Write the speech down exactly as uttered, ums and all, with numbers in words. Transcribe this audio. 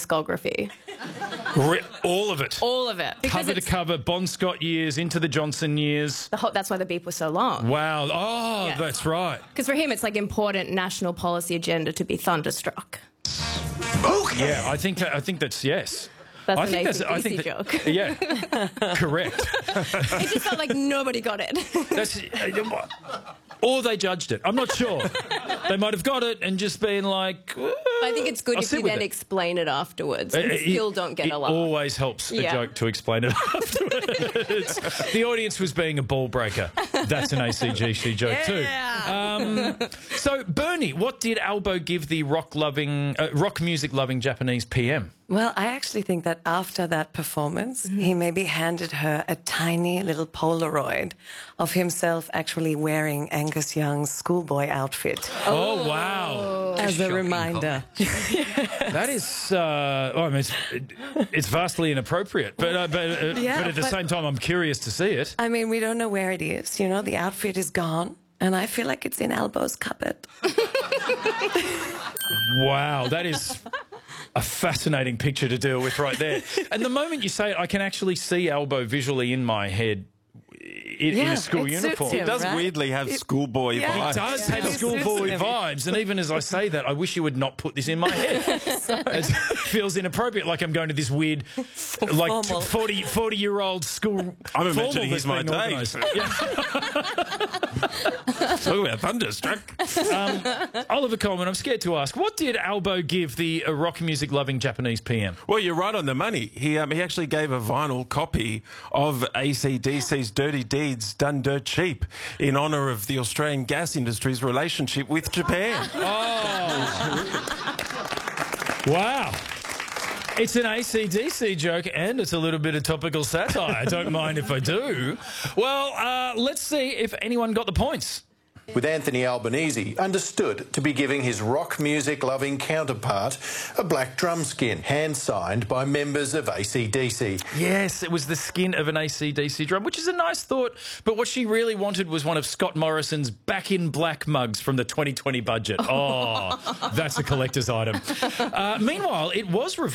discography. Re- all of it. All of it. Because Cover to it's cover, Bon Scott years, into the Johnson years. the whole, that's why the beep was so long. Wow. Oh, Yeah. that's right. Because for him, it's like important national policy agenda to be thunderstruck. Okay. Yeah, I think that, I think that's yes. That's I an think A C D C I think that- joke. Yeah, correct. It just felt like nobody got it. That's, or they judged it. I'm not sure. They might have got it and just been like. I think it's good I'll if sit you with then it. explain it afterwards and It- still it- don't get it a laugh. always helps a Yeah. joke to explain it afterwards. The audience was being a ball breaker. That's an A C G C joke too. Um, so, Bernie, what did Albo give the rock-loving, uh, rock music-loving Japanese P M? Well, I actually think that after that performance, he maybe handed her a tiny little Polaroid of himself actually wearing Angus Young's schoolboy outfit. Oh, wow. As a reminder. That is, uh, oh, I mean, it's, it's vastly inappropriate, but uh, but, uh, Yeah, but at the but- same time, I'm curious to see it. I mean, we don't know where it is. You know, the outfit is gone, and I feel like it's in Albo's cupboard. Wow, that is a fascinating picture to deal with right there. And the moment you say it, I can actually see Albo visually in my head in, in Yeah, a school it suits uniform. him. It does right? weirdly have It- schoolboy yeah. vibes. It does Yeah. have It schoolboy suits him. vibes, and even as I say that, I wish you would not put this in my head. It feels inappropriate, like I'm going to this weird, like Formal. forty, forty-year-old school. I'm formal imagining that's he's my being day. organised. Yeah. Talk about thunderstruck. Oliver Coleman, I'm scared to ask, what did Albo give the uh, rock music-loving Japanese P M? Well, you're right on the money. He um, he actually gave a vinyl copy of A C D C's Dirty Deeds Done Dirt Cheap in honour of the Australian gas industry's relationship with Japan. Wow. It's an A C D C joke and it's a little bit of topical satire. I don't mind if I do. Well, uh, let's see if anyone got the points. With Anthony Albanese understood to be giving his rock music-loving counterpart a black drum skin, hand-signed by members of A C D C. Yes, it was the skin of an A C D C drum, which is a nice thought, but what she really wanted was one of Scott Morrison's Back in Black mugs from the twenty twenty budget. Oh, that's a collector's item. Uh, meanwhile, it was revealed